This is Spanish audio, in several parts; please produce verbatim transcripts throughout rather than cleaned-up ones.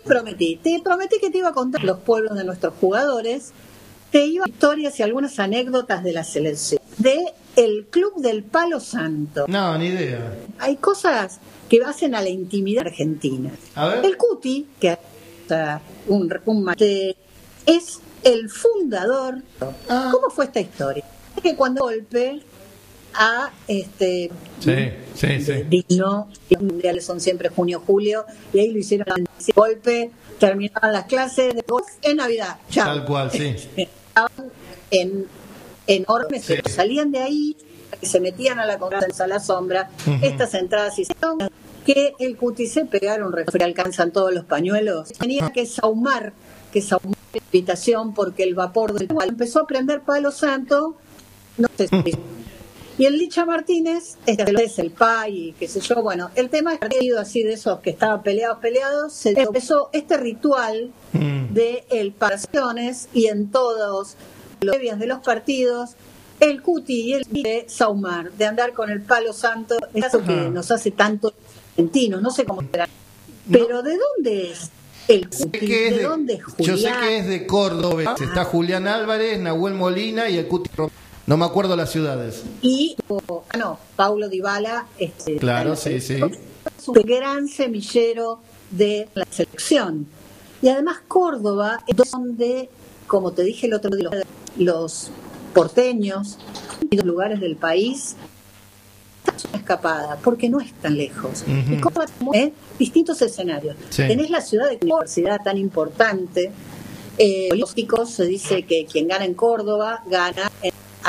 prometí, te prometí que te iba a contar los pueblos de nuestros jugadores, te iba a historias y algunas anécdotas de la selección, de el Club del Palo Santo. No, ni idea. Hay cosas que hacen a la intimidad argentina. A ver. El Cuti, que o sea, un, un es el fundador. Ah. ¿Cómo fue esta historia? Es que cuando golpe a este sí, sí, sí. digno, los mundiales son siempre junio, julio, y ahí lo hicieron ese golpe, terminaban las clases de en Navidad. Chao. Tal cual, sí. Estaban en enormes, sí. Pero salían de ahí, se metían a la conferencia a la sombra. Uh-huh. Estas entradas hicieron que el Cuti se pegara un refri, alcanzan todos los pañuelos. Tenía que saumar, que saumar la invitación porque el vapor del cual empezó a prender Palo Santo, no sé si y el Licha Martínez, este es el P A y qué sé yo, bueno, el tema es que ha ido así de esos que estaban peleados, peleados, se empezó este ritual mm. de el paraciones y en todos los previas de los partidos, el Cuti y el de saumar, de andar con el Palo Santo, es eso que nos hace tanto argentinos, no sé cómo será, pero ¿de dónde es el Cuti? ¿De, ¿De de dónde es Julián? Yo sé que es de Córdoba, está Julián Álvarez, Nahuel Molina y el Cuti. No me acuerdo las ciudades. Y, ah, no, Paulo Dybala. Este, claro, sí, sí. Es un gran semillero de la selección. Y además Córdoba es donde, como te dije el otro día, los porteños y los lugares del país están una escapada, porque no es tan lejos. Uh-huh. Y Córdoba tiene distintos escenarios. Sí. Tenés la ciudad de universidad tan importante. Eh, políticos, se dice que quien gana en Córdoba, gana en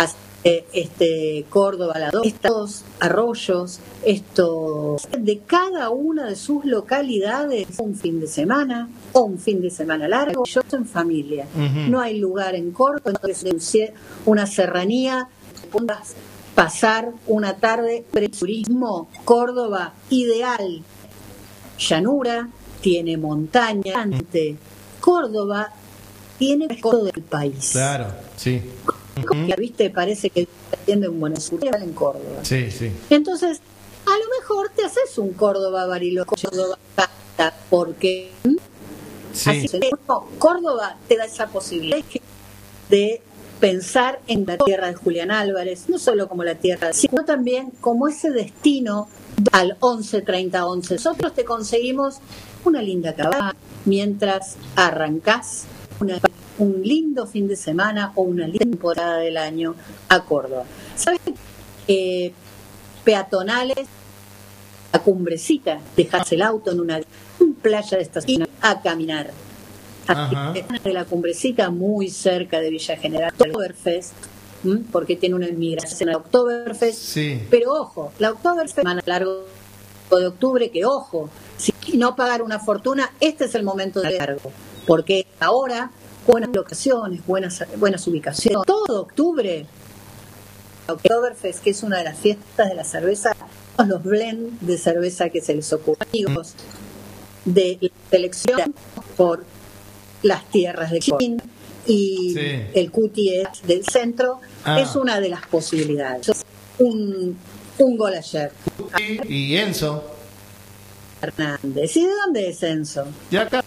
este Córdoba, la dos, estos arroyos, estos de cada una de sus localidades, un fin de semana o un fin de semana largo, yo en familia. Uh-huh. No hay lugar en Córdoba, entonces una serranía, puedas pasar una tarde de turismo. Córdoba, ideal, llanura, tiene montaña, Córdoba tiene todo del país. Claro, sí. Uh-huh. La viste, parece que está haciendo en Buenos Aires, en Córdoba. Sí, sí. Entonces, a lo mejor te haces un Córdoba Bariloche, Córdoba Cata, porque sí. Así, no, Córdoba te da esa posibilidad de pensar en la tierra de Julián Álvarez, no solo como la tierra, sino también como ese destino al once treinta once. Nosotros te conseguimos una linda cabaña mientras arrancás una un lindo fin de semana o una linda temporada del año a Córdoba. ¿Sabes? Eh, peatonales, la Cumbrecita, dejas el auto en una playa de estación a caminar. A de la Cumbrecita, muy cerca de Villa General, Oktoberfest, ¿m? Porque tiene una inmigración a Oktoberfest. Sí. Pero ojo, la Oktoberfest semana largo de octubre, que ojo, si no pagar una fortuna, este es el momento de largo, porque ahora buenas locaciones, buenas buenas ubicaciones. Todo octubre, Oktoberfest, que es una de las fiestas de la cerveza, los blends de cerveza que se les ocurren, amigos de la selección por las tierras de Quín y sí. El Cuti es del centro, ah. Es una de las posibilidades. Un, un gol ayer. Y, y Enzo Hernández. ¿Y de dónde es Enzo? De acá.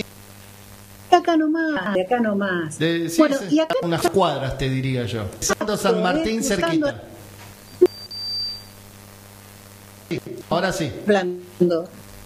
De acá nomás, de acá nomás. De, sí, bueno, y acá unas cuadras te diría yo. Santo San Martín cerquita. Ahora sí. Hablando.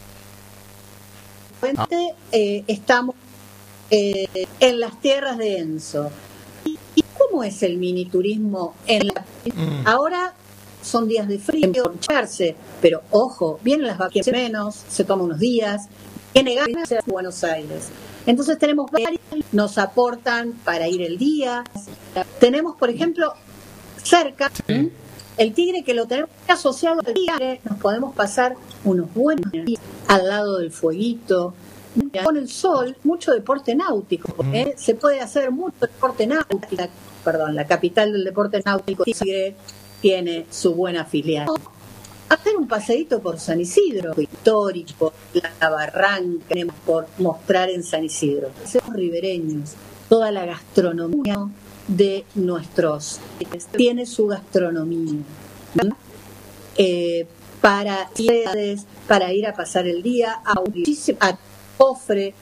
Ah. Eh, estamos eh, en las tierras de Enzo. ¿Y, y cómo es el mini turismo en la... Mm. Ahora son días de frío, echarse, pero ojo, vienen las vacaciones menos, se toma unos días, viene ganas de Buenos Aires. Entonces tenemos varios, nos aportan para ir el día. Tenemos, por ejemplo, cerca, sí. El Tigre, que lo tenemos asociado al Tigre, nos podemos pasar unos buenos días al lado del fueguito. Con el sol, mucho deporte náutico, ¿eh? Mm. Se puede hacer mucho deporte náutico. Perdón, la capital del deporte náutico, Tigre, tiene su buena filial. Hacer un paseíto por San Isidro, histórico, la barranca, tenemos por mostrar en San Isidro. Somos ribereños, toda la gastronomía de nuestros, tiene su gastronomía. Eh, para ir, para ir a pasar el día, a un a cofre,